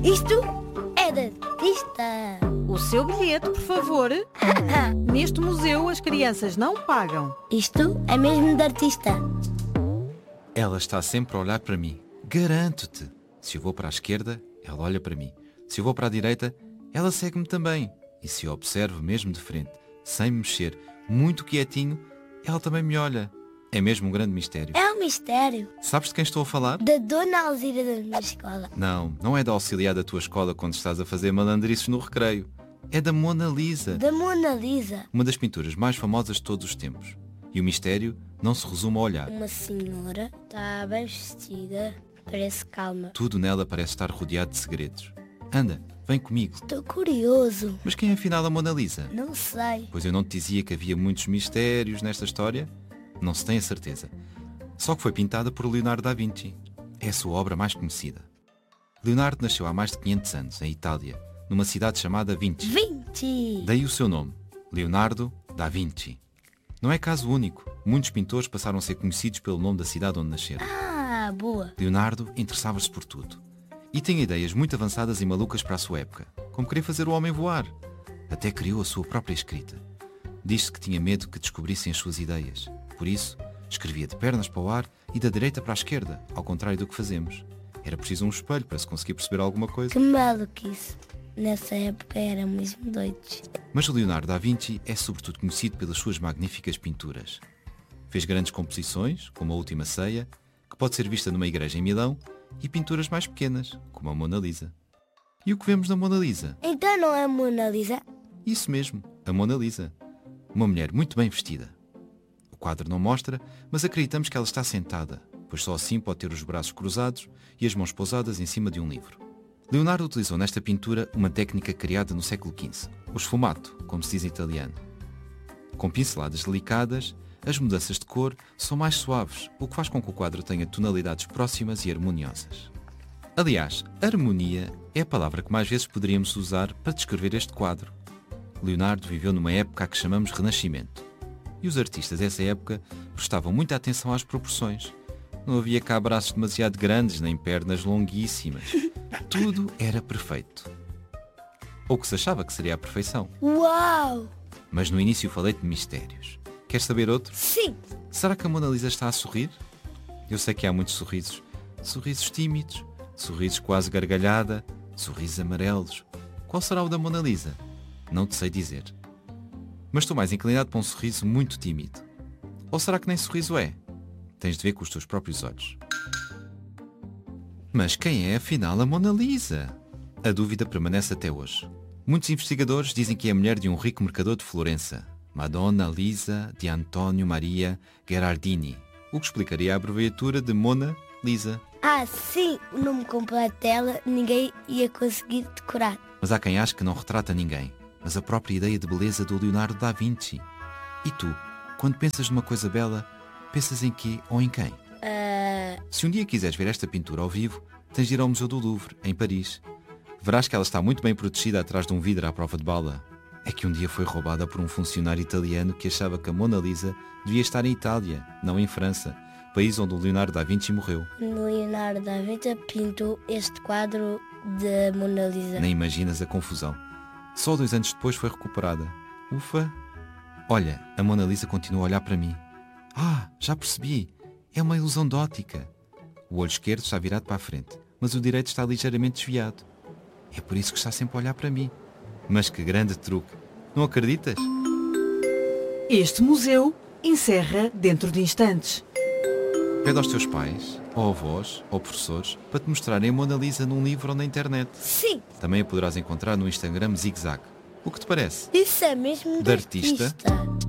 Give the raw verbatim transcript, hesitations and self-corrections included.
Isto é de artista. O seu bilhete, por favor. Neste museu as crianças não pagam. Isto é mesmo de artista. Ela está sempre a olhar para mim. Garanto-te. Se eu vou para a esquerda, ela olha para mim. Se eu vou para a direita, ela segue-me também. E se eu observo mesmo de frente, sem me mexer, muito quietinho, ela também me olha. É mesmo um grande mistério. É um mistério. Sabes de quem estou a falar? Da Dona Alzira da minha escola. Não, não é da auxiliar da tua escola quando estás a fazer malandrices no recreio. É da Mona Lisa. Da Mona Lisa. Uma das pinturas mais famosas de todos os tempos. E o mistério não se resume a olhar. Uma senhora está bem vestida, parece calma. Tudo nela parece estar rodeado de segredos. Anda, vem comigo. Estou curioso. Mas quem é afinal a Mona Lisa? Não sei. Pois eu não te dizia que havia muitos mistérios nesta história? Não se tem a certeza. Só que foi pintada por Leonardo da Vinci. É a sua obra mais conhecida. Leonardo nasceu há mais de quinhentos anos, em Itália, numa cidade chamada Vinci. Vinci! Daí o seu nome, Leonardo da Vinci. Não é caso único. Muitos pintores passaram a ser conhecidos pelo nome da cidade onde nasceram. Ah, boa. Leonardo interessava-se por tudo. E tinha ideias muito avançadas e malucas para a sua época, como querer fazer o homem voar. Até criou a sua própria escrita. Diz-se que tinha medo que descobrissem as suas ideias. Por isso, escrevia de pernas para o ar e da direita para a esquerda, ao contrário do que fazemos. Era preciso um espelho para se conseguir perceber alguma coisa. Que maluquice. Nessa época eram mesmo doidos. Mas o Leonardo da Vinci é sobretudo conhecido pelas suas magníficas pinturas. Fez grandes composições, como a Última Ceia, que pode ser vista numa igreja em Milão, e pinturas mais pequenas, como a Mona Lisa. E o que vemos na Mona Lisa? Então não é a Mona Lisa? Isso mesmo, a Mona Lisa. Uma mulher muito bem vestida. O quadro não mostra, mas acreditamos que ela está sentada, pois só assim pode ter os braços cruzados e as mãos pousadas em cima de um livro. Leonardo utilizou nesta pintura uma técnica criada no século quinze, o sfumato, como se diz em italiano. Com pinceladas delicadas, as mudanças de cor são mais suaves, o que faz com que o quadro tenha tonalidades próximas e harmoniosas. Aliás, harmonia é a palavra que mais vezes poderíamos usar para descrever este quadro. Leonardo viveu numa época a que chamamos Renascimento. E os artistas dessa época prestavam muita atenção às proporções. Não havia cá braços demasiado grandes, nem pernas longuíssimas. Tudo era perfeito. Ou que se achava que seria a perfeição. Uau! Mas no início falei-te de mistérios. Queres saber outro? Sim! Será que a Mona Lisa está a sorrir? Eu sei que há muitos sorrisos. Sorrisos tímidos, sorrisos quase gargalhada, sorrisos amarelos. Qual será o da Mona Lisa? Não te sei dizer. Mas estou mais inclinado para um sorriso muito tímido. Ou será que nem sorriso é? Tens de ver com os teus próprios olhos. Mas quem é afinal a Mona Lisa? A dúvida permanece até hoje. Muitos investigadores dizem que é a mulher de um rico mercador de Florença, Madonna Lisa de Antonio Maria Gherardini, o que explicaria a abreviatura de Mona Lisa. Ah, sim! O nome completo dela ninguém ia conseguir decorar. Mas há quem ache que não retrata ninguém, mas a própria ideia de beleza do Leonardo da Vinci. E tu, quando pensas numa coisa bela, pensas em quê ou em quem? Uh... Se um dia quiseres ver esta pintura ao vivo, tens de ir ao Museu do Louvre, em Paris. Verás que ela está muito bem protegida atrás de um vidro à prova de bala. É que um dia foi roubada por um funcionário italiano que achava que a Mona Lisa devia estar em Itália, não em França, país onde o Leonardo da Vinci morreu. Leonardo da Vinci pintou este quadro da Mona Lisa. Nem imaginas a confusão. Só dois anos depois foi recuperada. Ufa! Olha, a Mona Lisa continua a olhar para mim. Ah, já percebi. É uma ilusão de ótica. O olho esquerdo está virado para a frente, mas o direito está ligeiramente desviado. É por isso que está sempre a olhar para mim. Mas que grande truque. Não acreditas? Este museu encerra dentro de instantes. Pede aos teus pais, ou avós, ou professores, para te mostrarem a Mona Lisa num livro ou na internet. Sim! Também a poderás encontrar no Instagram Zig Zag. O que te parece? Isso é mesmo De artista? artista.